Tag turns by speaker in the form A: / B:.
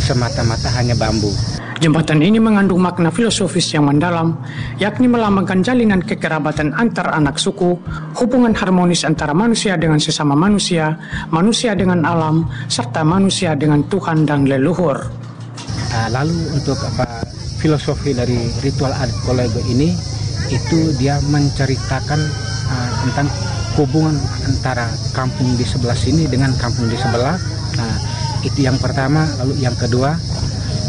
A: semata-mata hanya bambu.
B: Jembatan ini mengandung makna filosofis yang mendalam, yakni melambangkan jalinan kekerabatan antar anak suku, hubungan harmonis antara manusia dengan sesama manusia, manusia dengan alam, serta manusia dengan Tuhan dan leluhur.
A: Lalu untuk filosofi dari ritual adat Kolego ini, itu dia menceritakan tentang hubungan antara kampung di sebelah sini dengan kampung di sebelah. Itu yang pertama. Lalu yang kedua,